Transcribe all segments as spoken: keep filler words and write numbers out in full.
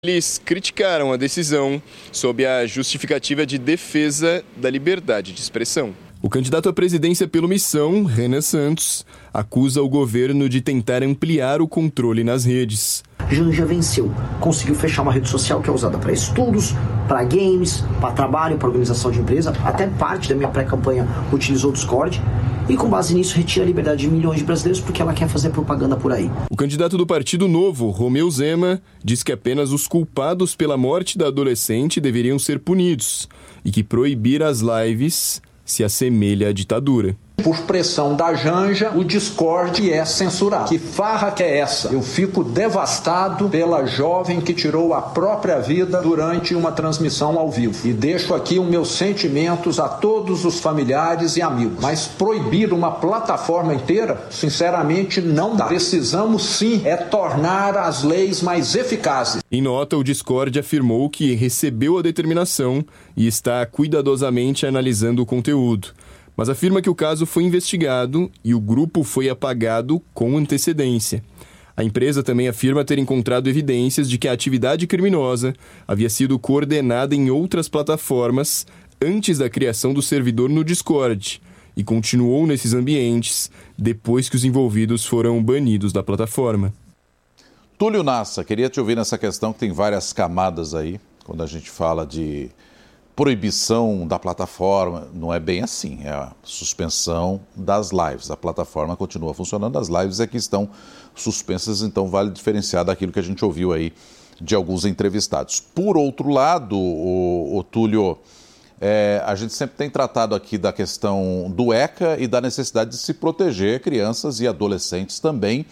Eles criticaram a decisão sob a justificativa de defesa da liberdade de expressão. O candidato à presidência pelo Missão, Renan Santos, acusa o governo de tentar ampliar o controle nas redes. Janja venceu, conseguiu fechar uma rede social que é usada para estudos, para games, para trabalho, para organização de empresa, até parte da minha pré-campanha utilizou o Discord, e com base nisso retira a liberdade de milhões de brasileiros porque ela quer fazer propaganda por aí. O candidato do Partido Novo, Romeu Zema, diz que apenas os culpados pela morte da adolescente deveriam ser punidos e que proibir as lives se assemelha à ditadura. Por pressão da Janja, o Discord é censurado. Que farra que é essa? Eu fico devastado pela jovem que tirou a própria vida durante uma transmissão ao vivo. E deixo aqui os meus sentimentos a todos os familiares e amigos. Mas proibir uma plataforma inteira, sinceramente, não dá. Precisamos sim é tornar as leis mais eficazes. Em nota, o Discord afirmou que recebeu a determinação e está cuidadosamente analisando o conteúdo. Mas afirma que o caso foi investigado e o grupo foi apagado com antecedência. A empresa também afirma ter encontrado evidências de que a atividade criminosa havia sido coordenada em outras plataformas antes da criação do servidor no Discord e continuou nesses ambientes depois que os envolvidos foram banidos da plataforma. Túlio Nassa, queria te ouvir nessa questão que tem várias camadas aí, quando a gente fala de proibição da plataforma. Não é bem assim, é a suspensão das lives. A plataforma continua funcionando, as lives é que estão suspensas, então vale diferenciar daquilo que a gente ouviu aí de alguns entrevistados. Por outro lado, o, o Túlio, é, a gente sempre tem tratado aqui da questão do ECA e da necessidade de se proteger crianças e adolescentes também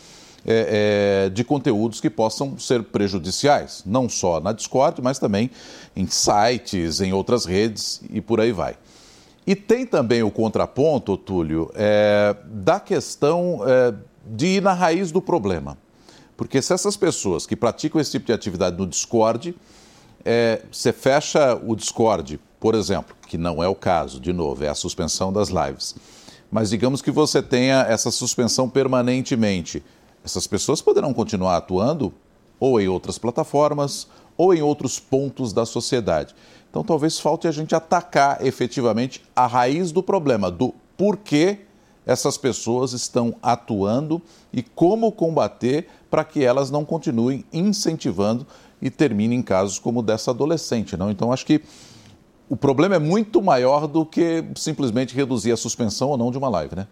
É, é, de conteúdos que possam ser prejudiciais, não só na Discord, mas também em sites, em outras redes e por aí vai. E tem também o contraponto, Túlio, é, da questão é, de ir na raiz do problema. Porque se essas pessoas que praticam esse tipo de atividade no Discord, é, você fecha o Discord, por exemplo, que não é o caso, de novo, é a suspensão das lives, mas digamos que você tenha essa suspensão permanentemente. Essas pessoas poderão continuar atuando ou em outras plataformas ou em outros pontos da sociedade. Então talvez falte a gente atacar efetivamente a raiz do problema, do porquê essas pessoas estão atuando e como combater para que elas não continuem incentivando e terminem em casos como o dessa adolescente, não? Então acho que o problema é muito maior do que simplesmente reduzir a suspensão ou não de uma live, né?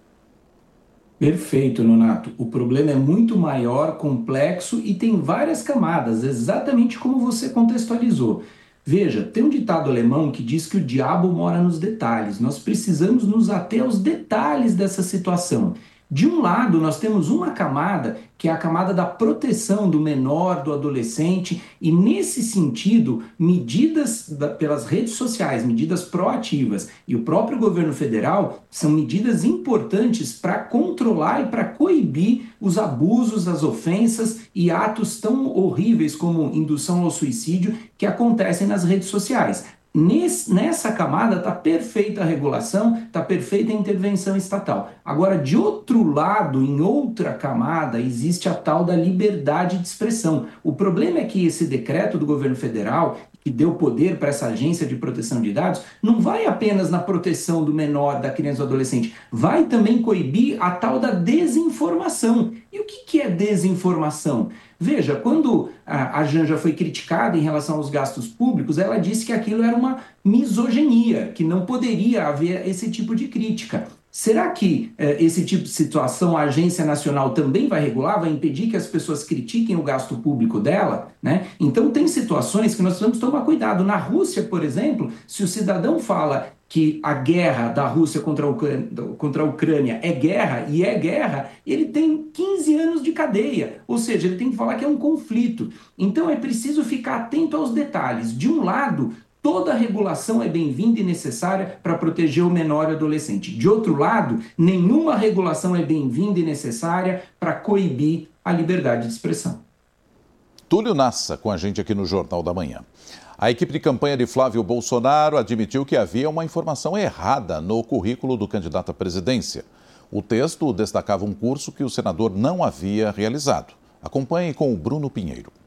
Perfeito, Nonato. O problema é muito maior, complexo e tem várias camadas, exatamente como você contextualizou. Veja, tem um ditado alemão que diz que o diabo mora nos detalhes. Nós precisamos nos ater aos detalhes dessa situação. De um lado, nós temos uma camada, que é a camada da proteção do menor, do adolescente, e nesse sentido, medidas da, pelas redes sociais, medidas proativas e o próprio governo federal são medidas importantes para controlar e para coibir os abusos, as ofensas e atos tão horríveis como indução ao suicídio que acontecem nas redes sociais. Nesse, nessa camada está perfeita a regulação, está perfeita a intervenção estatal. Agora, de outro lado, em outra camada, existe a tal da liberdade de expressão. O problema é que esse decreto do governo federal, que deu poder para essa agência de proteção de dados, não vai apenas na proteção do menor, da criança ou do adolescente, vai também coibir a tal da desinformação. E o que, que é desinformação? Veja, quando a, a Janja foi criticada em relação aos gastos públicos, ela disse que aquilo era uma misoginia, que não poderia haver esse tipo de crítica. Será que eh, esse tipo de situação a Agência Nacional também vai regular, vai impedir que as pessoas critiquem o gasto público dela, né? Então tem situações que nós precisamos tomar cuidado. Na Rússia, por exemplo, se o cidadão fala que a guerra da Rússia contra a, Ucrânia, contra a Ucrânia é guerra, e é guerra, ele tem quinze anos de cadeia, ou seja, ele tem que falar que é um conflito. Então é preciso ficar atento aos detalhes. De um lado, toda regulação é bem-vinda e necessária para proteger o menor e o adolescente. De outro lado, nenhuma regulação é bem-vinda e necessária para coibir a liberdade de expressão. Túlio Nassa, com a gente aqui no Jornal da Manhã. A equipe de campanha de Flávio Bolsonaro admitiu que havia uma informação errada no currículo do candidato à presidência. O texto destacava um curso que o senador não havia realizado. Acompanhe com o Bruno Pinheiro.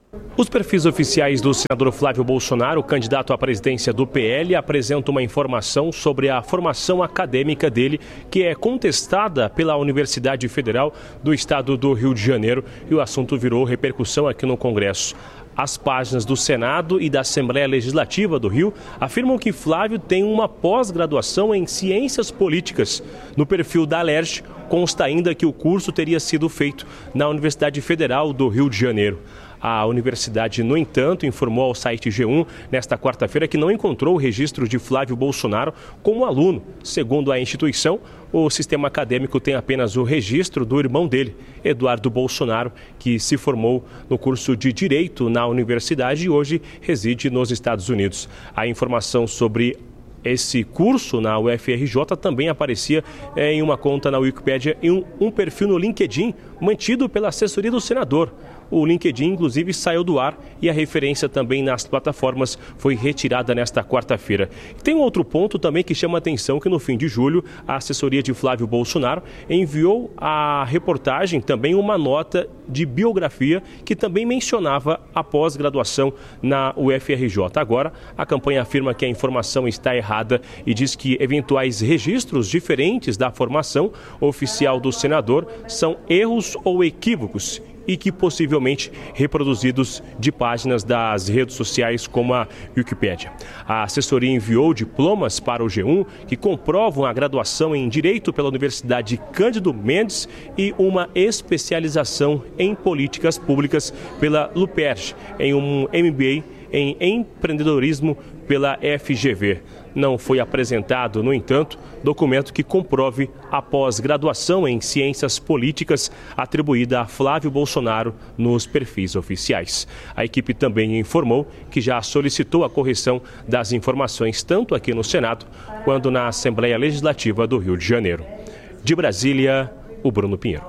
Os perfis oficiais do senador Flávio Bolsonaro, candidato à presidência do P L, apresentam uma informação sobre a formação acadêmica dele, que é contestada pela Universidade Federal do Estado do Rio de Janeiro, e o assunto virou repercussão aqui no Congresso. As páginas do Senado e da Assembleia Legislativa do Rio afirmam que Flávio tem uma pós-graduação em Ciências Políticas. No perfil da Alerj, consta ainda que o curso teria sido feito na Universidade Federal do Rio de Janeiro. A universidade, no entanto, informou ao site G um nesta quarta-feira que não encontrou o registro de Flávio Bolsonaro como aluno. Segundo a instituição, o sistema acadêmico tem apenas o registro do irmão dele, Eduardo Bolsonaro, que se formou no curso de Direito na universidade e hoje reside nos Estados Unidos. A informação sobre esse curso na U F R J também aparecia é, em uma conta na Wikipédia e um, um perfil no LinkedIn mantido pela assessoria do senador. O LinkedIn, inclusive, saiu do ar e a referência também nas plataformas foi retirada nesta quarta-feira. Tem um outro ponto também que chama a atenção, que no fim de julho, a assessoria de Flávio Bolsonaro enviou à reportagem também uma nota de biografia que também mencionava a pós-graduação na U F R J. Agora, a campanha afirma que a informação está errada e diz que eventuais registros diferentes da formação oficial do senador são erros ou equívocos e que possivelmente reproduzidos de páginas das redes sociais como a Wikipédia. A assessoria enviou diplomas para o G um que comprovam a graduação em Direito pela Universidade Cândido Mendes e uma especialização em Políticas Públicas pela Luperj, em um M B A em Empreendedorismo pela F G V. Não foi apresentado, no entanto, documento que comprove a pós-graduação em Ciências Políticas atribuída a Flávio Bolsonaro nos perfis oficiais. A equipe também informou que já solicitou a correção das informações tanto aqui no Senado quanto na Assembleia Legislativa do Rio de Janeiro. De Brasília, o Bruno Pinheiro.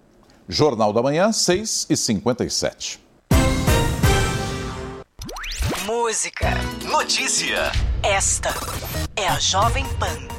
Jornal da Manhã, seis e cinquenta e sete. Música. Notícia. Esta é a Jovem Pan.